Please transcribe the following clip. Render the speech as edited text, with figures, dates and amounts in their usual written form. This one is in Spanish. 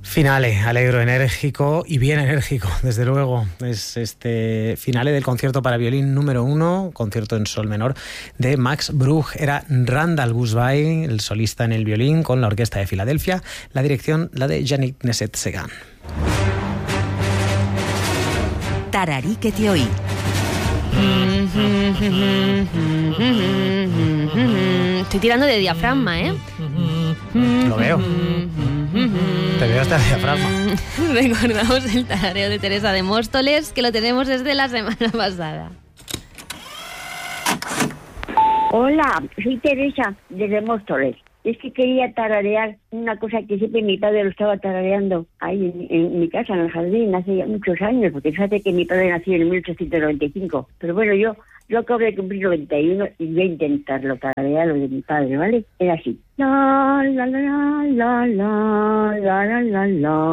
Finale, alegro, enérgico y bien enérgico, desde luego. Es este finale del concierto para violín número 1, concierto en sol menor, de Max Bruch. Era Randall Guzbay, el solista en el violín, con la Orquesta de Filadelfia, la dirección la de Yannick Nézet-Séguin. Tararí que te oí. Estoy tirando de diafragma, ¿eh? Lo veo. Te veo hasta el diafragma. Recordamos el tarareo de Teresa de Móstoles, que lo tenemos desde la semana pasada. Hola, soy Teresa de Móstoles. Es que quería tararear una cosa que siempre mi padre lo estaba tarareando ahí en mi casa, en el jardín, hace ya muchos años, porque fíjate que mi padre nació en 1895. Pero bueno, yo acabo de cumplir 91 y voy a intentarlo tararear lo de mi padre, ¿vale? Era así. La la la la la la la la la.